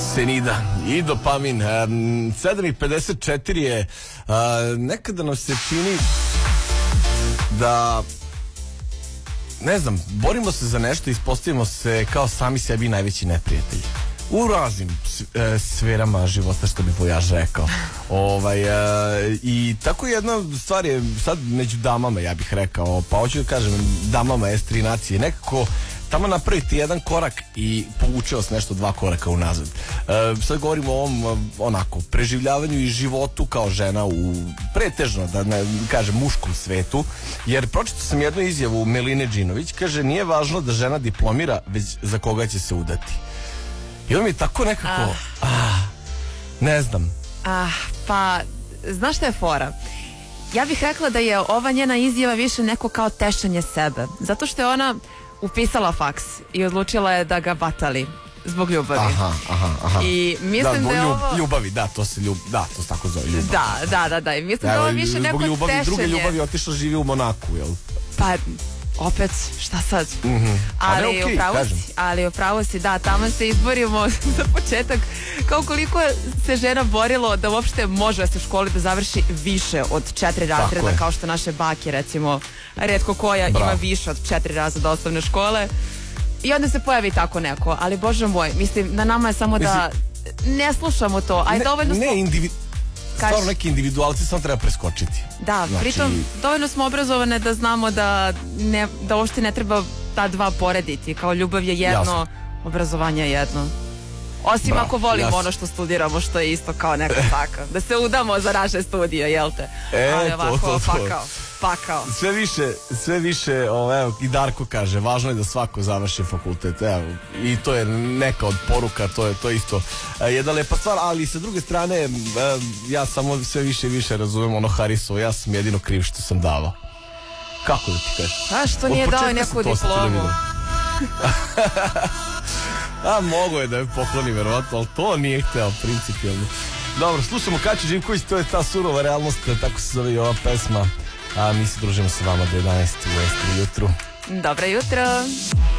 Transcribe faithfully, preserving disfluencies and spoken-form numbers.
Senida i dopamin. sedam i pedeset četiri je. Nekada nam se čini da, ne znam, borimo se za nešto i ispostavimo se kao sami sebi najveći neprijatelji u raznim sferama života, što bi Vojaž rekao. Ovaj, e, i tako jedna stvar je sad među damama, ja bih rekao, pa hoću da kažem damama es tri nacije, nekako tamo napraviti jedan korak i povuče vas nešto dva koraka unazad. E, sad govorimo o ovom onako preživljavanju i životu kao žena u pretežno, da ne kažem, muškom svetu, jer pročitao sam jednu izjavu Meline Džinović, kaže, nije važno da žena diplomira, već za koga će se udati. I on mi je tako nekako, ah. Ah, ne znam. Ah, pa, znaš šta je fora? Ja bih rekla da je ova njena izjava više neko kao tešanje sebe, zato što je ona upisala faks i odlučila je da ga batali zbog ljubavi. Aha, aha, aha. I mislim da, da je ljub, ovo... ljubavi, da, to se ljub, da, to se tako zove ljubav. Da, da, da, da. I mislim da, da ovo više neko ljubavi, tešanje. Druge ljubavi otišla živi u Monaku, jel? Pa, opet, šta sad? Mm-hmm. Ali, okay, upravo si, ali upravo si, da, tamo se izborimo za početak kao koliko se žena borilo da uopšte može se u školi da završi više od četiri razreda, kao što naše bake, recimo, retko koja Bravo. ima više od četiri razreda osnovne škole. I onda se pojavi tako neko, ali bože moj, mislim, na nama je samo mislim, da ne slušamo to, aj ne, dovoljno smo... Ne, individ... Stvarno neki individualci samo treba preskočiti. Da, znači... pritom dovoljno smo obrazovane da znamo da, ne, da uopšte ne treba ta dva porediti, kao ljubav je jedno, Jasno. obrazovanje je jedno. Osim Bra, ako volimo jasno. ono što studiramo, što je isto kao neka taka. Da se udamo za naše studije, jel te? E, ali ovako, to, to, to. pakao, pakao. Sve više, sve više, o, evo, i Darko kaže, važno je da svako završi fakultet, evo, i to je neka od poruka, to je, to je isto e, jedna lepa stvar, ali sa druge strane, e, ja samo sve više i više razumem ono Harisovo, ja sam jedino kriv što sam davao. Kako da ti kažeš? A što nije dao neku diplomu? A mogo je da je pokloni verovatno, ali to nije hteo principijalno. Dobro, slušamo Kaću Živković, to je ta surova realnost, tako se zove i ova pesma. A mi se družimo sa vama do jedanaest u S tri jutru. Dobro jutro.